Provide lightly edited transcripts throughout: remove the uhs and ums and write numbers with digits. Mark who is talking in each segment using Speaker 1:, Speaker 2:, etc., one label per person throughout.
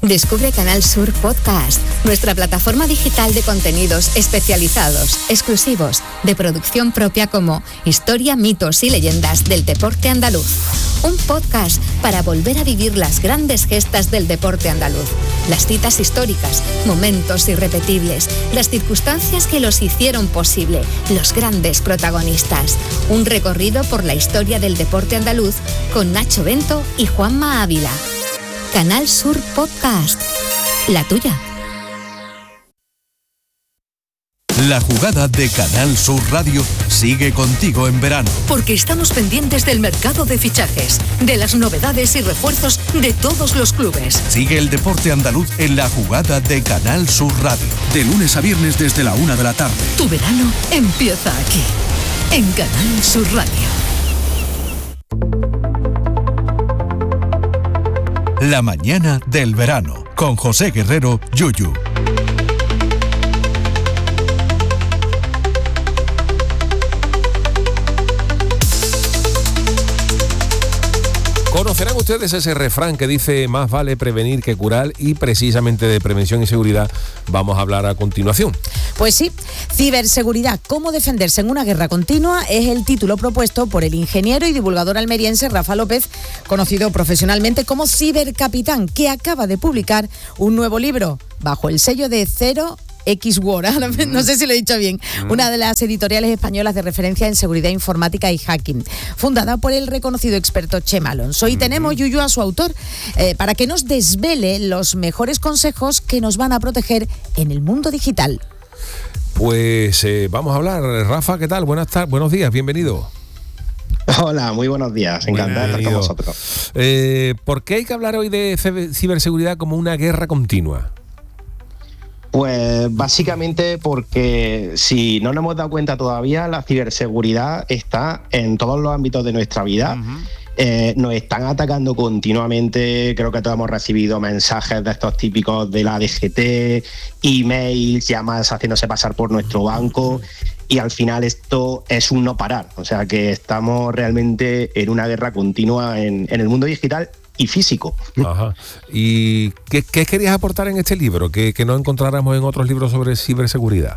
Speaker 1: Descubre Canal Sur Podcast, nuestra plataforma digital de contenidos especializados, exclusivos, de producción propia como Historia, mitos y leyendas del deporte andaluz. Un podcast para volver a vivir las grandes gestas del deporte andaluz, las citas históricas, momentos irrepetibles, las circunstancias que los hicieron posible, los grandes protagonistas. Un recorrido por la historia del deporte andaluz con Nacho Bento y Juanma Ávila. Canal Sur Podcast, la tuya.
Speaker 2: La jugada de Canal Sur Radio sigue contigo en verano.
Speaker 3: Porque estamos pendientes del mercado de fichajes, de las novedades y refuerzos de todos los clubes.
Speaker 2: Sigue el deporte andaluz en la jugada de Canal Sur Radio. De lunes a viernes desde la 1 de la tarde.
Speaker 3: Tu verano empieza aquí, en Canal Sur Radio.
Speaker 2: La mañana del verano, con José Guerrero, Yuyu.
Speaker 4: ¿Conocerán ustedes ese refrán que dice más vale prevenir que curar? Y precisamente de prevención y seguridad vamos a hablar a continuación.
Speaker 5: Pues sí, ciberseguridad, cómo defenderse en una guerra continua es el título propuesto por el ingeniero y divulgador almeriense Rafa López, conocido profesionalmente como Cibercapitán, que acaba de publicar un nuevo libro bajo el sello de Zero X-Word, no sé si lo he dicho bien, una de las editoriales españolas de referencia en seguridad informática y hacking, fundada por el reconocido experto Chema Alonso. Y tenemos, Yuyu, a su autor, para que nos desvele los mejores consejos que nos van a proteger en el mundo digital.
Speaker 4: Pues vamos a hablar. Rafa, ¿qué tal? Buenos días, bienvenido.
Speaker 6: Hola, muy buenos días, encantado de estar con vosotros.
Speaker 4: ¿Por qué hay que hablar hoy de ciberseguridad como una guerra continua?
Speaker 6: Pues básicamente porque si no nos hemos dado cuenta todavía, la ciberseguridad está en todos los ámbitos de nuestra vida. Nos están atacando continuamente. Creo que todos hemos recibido mensajes de estos típicos de la DGT, emails, llamadas haciéndose pasar por nuestro banco, y al final esto es un no parar. O sea que estamos realmente en una guerra continua en el mundo digital y físico.
Speaker 4: Ajá. ¿Y qué querías aportar en este libro que no encontráramos en otros libros sobre ciberseguridad?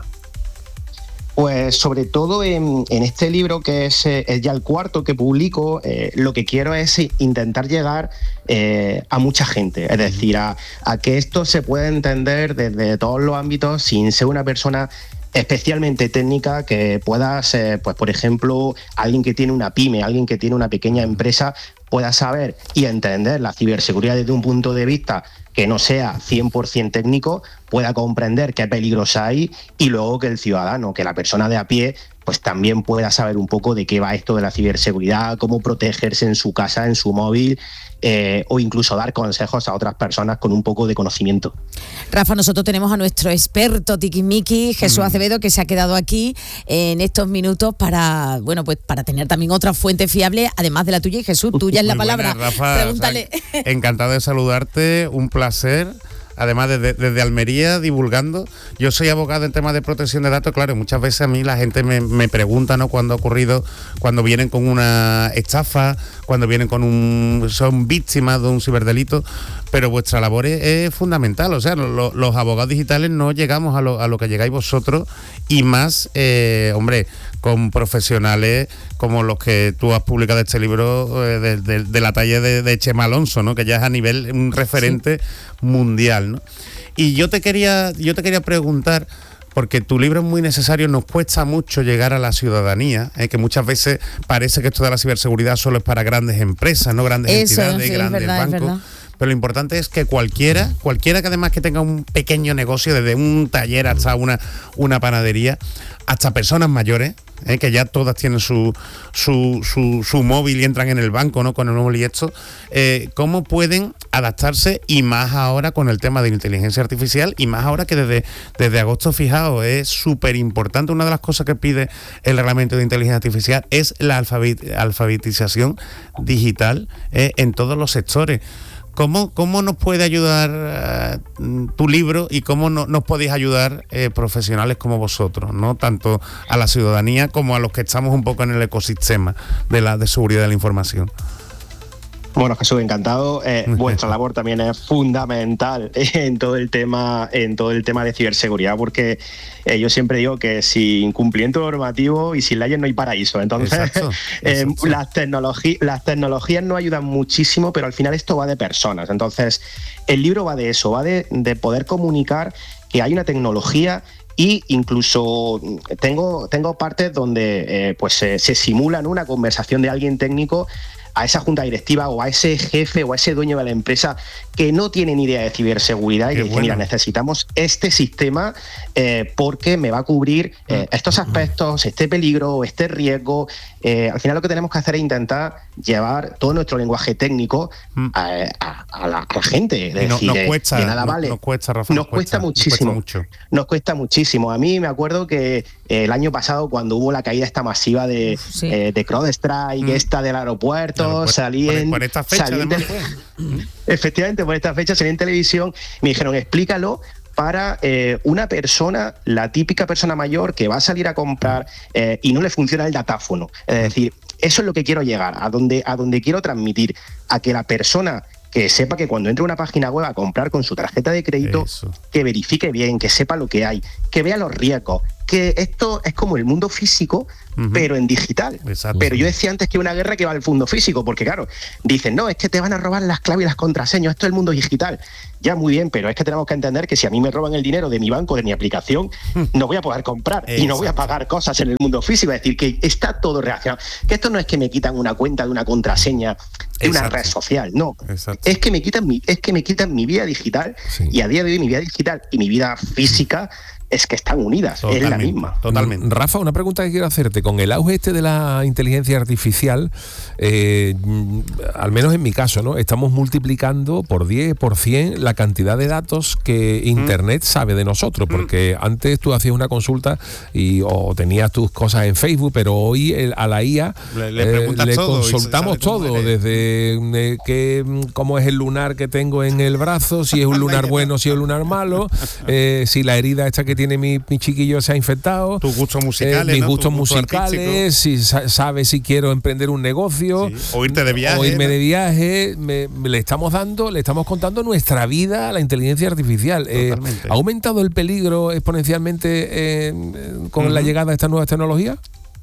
Speaker 6: Pues sobre todo en este libro, que es ya el cuarto que publico, lo que quiero es intentar llegar a mucha gente, es decir, a que esto se pueda entender desde todos los ámbitos sin ser una persona especialmente técnica, que pueda ser, pues por ejemplo, alguien que tiene una pyme, alguien que tiene una pequeña empresa, pueda saber y entender la ciberseguridad desde un punto de vista que no sea 100% técnico, pueda comprender qué peligros hay, y luego que el ciudadano, que la persona de a pie, pues también pueda saber un poco de qué va esto de la ciberseguridad, cómo protegerse en su casa, en su móvil, o incluso dar consejos a otras personas con un poco de conocimiento.
Speaker 5: Rafa, nosotros tenemos a nuestro experto tiquismiqui, Jesús Acevedo, que se ha quedado aquí en estos minutos para tener también otra fuente fiable, además de la tuya. Y Jesús, tuya es la palabra.
Speaker 7: Buenas, Rafa,
Speaker 5: pregúntale.
Speaker 7: Encantado de saludarte, un placer. Además, desde Almería, divulgando. Yo soy abogado en temas de protección de datos. Claro, muchas veces a mí la gente me pregunta, ¿no?, cuándo ha ocurrido, cuando vienen con una estafa, cuando vienen son víctimas de un ciberdelito. Pero vuestra labor es fundamental. O sea, los abogados digitales no llegamos a lo que llegáis vosotros, y más, con profesionales como los que tú has publicado este libro, de la talla de Chema Alonso, ¿no?, que ya es a nivel un referente mundial, ¿no? Y yo te quería preguntar, porque tu libro es muy necesario, nos cuesta mucho llegar a la ciudadanía, que muchas veces parece que esto de la ciberseguridad solo es para grandes empresas, no grandes entidades, sí, grandes bancos. Pero lo importante es que cualquiera que además que tenga un pequeño negocio, desde un taller hasta una panadería, hasta personas mayores, que ya todas tienen su móvil y entran en el banco, ¿no?, con el móvil y esto, cómo pueden adaptarse, y más ahora con el tema de la inteligencia artificial, y más ahora que desde agosto, fijaos, es súper importante. Una de las cosas que pide el reglamento de inteligencia artificial es la alfabetización digital en todos los sectores. ¿Cómo nos puede ayudar tu libro, y cómo nos podéis ayudar profesionales como vosotros, ¿no?, tanto a la ciudadanía como a los que estamos un poco en el ecosistema de seguridad de la información?
Speaker 6: Bueno, Jesús, encantado. Vuestra labor también es fundamental en todo el tema de ciberseguridad, porque yo siempre digo que sin cumplimiento normativo y sin leyes no hay paraíso. Entonces, exacto. Las tecnologías nos ayudan muchísimo, pero al final esto va de personas. Entonces, el libro va de eso, va de poder comunicar que hay una tecnología. Y incluso tengo partes donde se simula, ¿no?, una conversación de alguien técnico a esa junta directiva o a ese jefe o a ese dueño de la empresa que no tiene ni idea de ciberseguridad y que dice, mira, necesitamos este sistema porque me va a cubrir estos aspectos, este peligro, este riesgo. Al final lo que tenemos que hacer es intentar llevar todo nuestro lenguaje técnico a la gente. Es decir,
Speaker 7: nos cuesta,
Speaker 6: que nada vale.
Speaker 7: Nos cuesta, Rafa,
Speaker 6: nos cuesta muchísimo. Nos cuesta muchísimo. A mí me acuerdo que el año pasado, cuando hubo la caída esta masiva de CrowdStrike, esta del aeropuerto, salí en...
Speaker 7: Por esta fecha,
Speaker 6: efectivamente, por esta fecha salí en televisión, me dijeron, explícalo para una persona, la típica persona mayor que va a salir a comprar y no le funciona el datáfono. Es decir, eso es lo que quiero llegar, a donde quiero transmitir, a que la persona que sepa que cuando entre a una página web a comprar con su tarjeta de crédito, que verifique bien, que sepa lo que hay, que vea los riesgos, que esto es como el mundo físico, pero en digital.
Speaker 7: Exacto.
Speaker 6: Pero yo decía antes que una guerra que va al mundo físico, porque claro, dicen, no, es que te van a robar las claves y las contraseñas, esto es el mundo digital. Ya, muy bien, pero es que tenemos que entender que si a mí me roban el dinero de mi banco, de mi aplicación, no voy a poder comprar y no voy a pagar cosas en el mundo físico. Es decir, que está todo relacionado. Que esto no es que me quitan una cuenta de una contraseña de una red social, no. Es que me quitan mi vida digital, y a día de hoy mi vida digital y mi vida física es que están unidas,
Speaker 7: totalmente,
Speaker 6: es la misma.
Speaker 7: Totalmente.
Speaker 4: Rafa, una pregunta que quiero hacerte. Con el auge de la inteligencia artificial, al menos en mi caso, ¿no?, estamos multiplicando por 10, por 100 la cantidad de datos que Internet sabe de nosotros, porque antes tú hacías una consulta o tenías tus cosas en Facebook, pero hoy a la IA le consultamos todo, desde cómo es el lunar que tengo en el brazo, si es un lunar bueno, si es un lunar malo, si la herida esta que tiene mi chiquillo se ha infectado,
Speaker 7: tus gustos musicales,
Speaker 4: mis gustos musicales, si sabe si quiero emprender un negocio,
Speaker 7: o irte de viaje,
Speaker 4: o irme de viaje. Le estamos contando nuestra vida a la inteligencia artificial. ¿Ha aumentado el peligro exponencialmente con la llegada de estas nuevas tecnologías?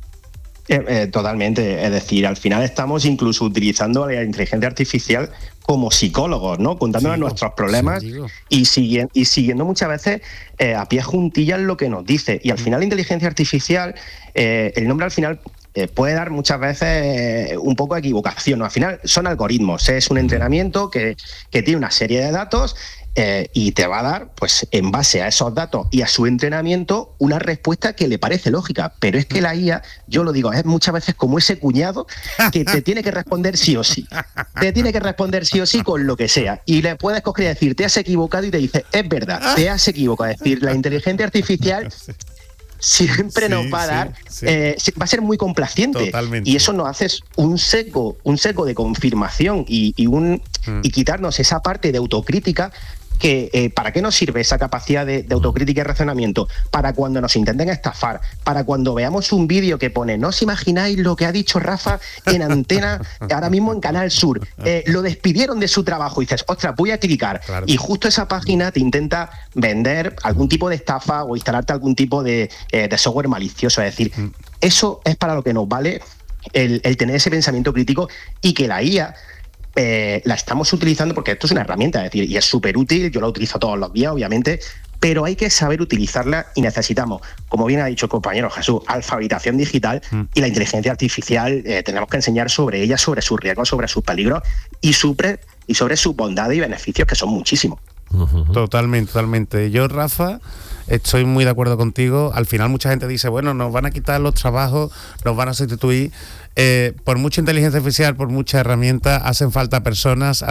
Speaker 6: Totalmente, es decir, al final estamos incluso utilizando la inteligencia artificial como psicólogos, ¿no?, contándonos nuestros problemas y siguiendo muchas veces a pie juntillas lo que nos dice. Y al final la inteligencia artificial, el nombre al final puede dar muchas veces un poco de equivocación, ¿no? Al final son algoritmos, es un entrenamiento que tiene una serie de datos y te va a dar, pues en base a esos datos y a su entrenamiento, una respuesta que le parece lógica. Pero es que la IA, yo lo digo, es muchas veces como ese cuñado que te tiene que responder sí o sí. Te tiene que responder sí o sí con lo que sea. Y le puedes coger y decir, te has equivocado, y te dice, es verdad, te has equivocado. Es decir, la inteligencia artificial siempre nos va a dar, va a ser muy complaciente.
Speaker 7: Totalmente.
Speaker 6: Y eso nos hace un seco de confirmación y quitarnos esa parte de autocrítica. Que, ¿para qué nos sirve esa capacidad de autocrítica y razonamiento? Para cuando nos intenten estafar, para cuando veamos un vídeo que pone, no os imagináis lo que ha dicho Rafa en antena ahora mismo en Canal Sur, lo despidieron de su trabajo, y dices, ostras, voy a clicar, y justo esa página te intenta vender algún tipo de estafa o instalarte algún tipo de software malicioso. Es decir, eso es para lo que nos vale el tener ese pensamiento crítico, y que la IA la estamos utilizando porque esto es una herramienta, es decir, y es súper útil, yo la utilizo todos los días, obviamente, pero hay que saber utilizarla, y necesitamos, como bien ha dicho el compañero Jesús, alfabetización digital, y la inteligencia artificial tenemos que enseñar sobre ella, sobre sus riesgos, sobre sus peligros y sobre sus bondades y beneficios, que son muchísimos.
Speaker 7: Totalmente. Yo, Rafa, estoy muy de acuerdo contigo. Al final mucha gente dice, bueno, nos van a quitar los trabajos, nos van a sustituir. Por mucha inteligencia artificial, por mucha herramienta, hacen falta personas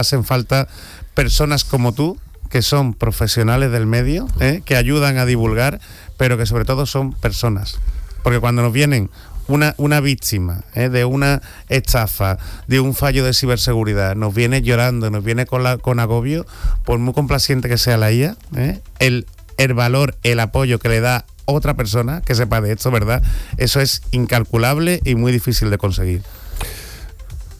Speaker 7: como tú, que son profesionales del medio, que ayudan a divulgar, pero que sobre todo son personas. Porque cuando nos vienen una víctima de una estafa, de un fallo de ciberseguridad, nos viene llorando, nos viene con agobio, por muy complaciente que sea la IA, el valor, el apoyo que le da otra persona que sepa de esto, ¿verdad? Eso es incalculable y muy difícil de conseguir.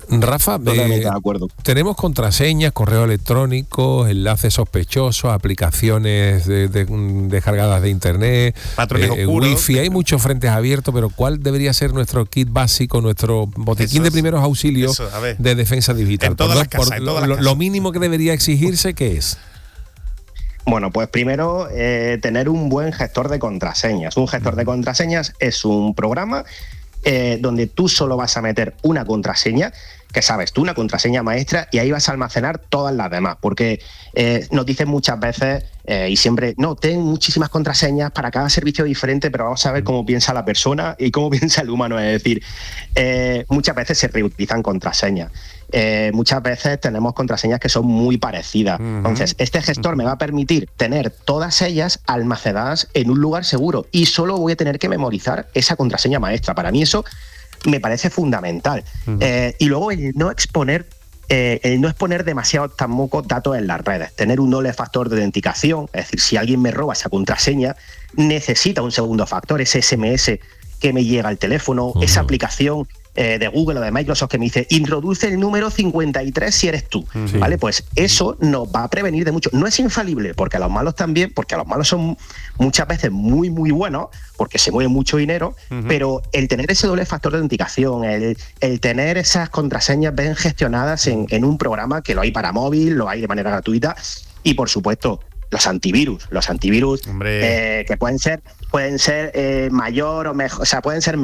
Speaker 4: Rafa,
Speaker 6: Totalmente de acuerdo.
Speaker 4: Tenemos contraseñas, correo electrónico, enlaces sospechosos, aplicaciones descargadas de internet,
Speaker 7: patrones oscuros,
Speaker 4: wifi, hay muchos frentes abiertos, pero ¿cuál debería ser nuestro kit básico, nuestro botiquín de primeros auxilios de defensa digital?
Speaker 7: En todas las casas, en todas las casas.
Speaker 4: Lo mínimo que debería exigirse, ¿qué es?
Speaker 6: Bueno, pues primero tener un buen gestor de contraseñas. Un gestor de contraseñas es un programa donde tú solo vas a meter una contraseña, que sabes tú, una contraseña maestra, y ahí vas a almacenar todas las demás, porque nos dicen muchas veces y siempre, no, ten muchísimas contraseñas para cada servicio diferente, pero vamos a ver cómo piensa la persona y cómo piensa el humano. Es decir, muchas veces se reutilizan contraseñas. Muchas veces tenemos contraseñas que son muy parecidas. Entonces, este gestor me va a permitir tener todas ellas almacenadas en un lugar seguro y solo voy a tener que memorizar esa contraseña maestra. Para mí eso me parece fundamental. Y luego el no exponer demasiados tampoco datos en las redes, tener un doble factor de autenticación, es decir, si alguien me roba esa contraseña, necesita un segundo factor, ese SMS que me llega al teléfono, esa aplicación de Google o de Microsoft que me dice introduce el número 53 si eres tú, ¿vale? Pues eso nos va a prevenir de mucho. No es infalible, porque a los malos también, porque a los malos son muchas veces muy, muy buenos, porque se mueve mucho dinero, pero el tener ese doble factor de autenticación, el tener esas contraseñas bien gestionadas en un programa, que lo hay para móvil, lo hay de manera gratuita, y por supuesto los antivirus, que pueden ser mayor o mejor, o sea, pueden ser